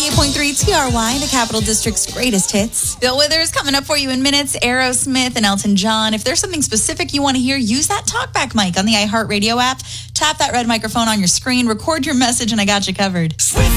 98.3 TRY, the Capital District's greatest hits. Bill Withers coming up for you in minutes. Aerosmith and Elton John. If there's something specific you want to hear, use that talkback mic on the iHeartRadio app. Tap that red microphone on your screen, record your message, and I got you covered.